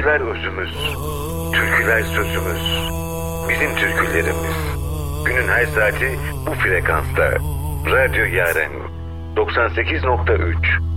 sözler özümüz, türküler sözümüz, bizim türkülerimiz. Günün her saati bu frekansta. Radyo Yaren 98.3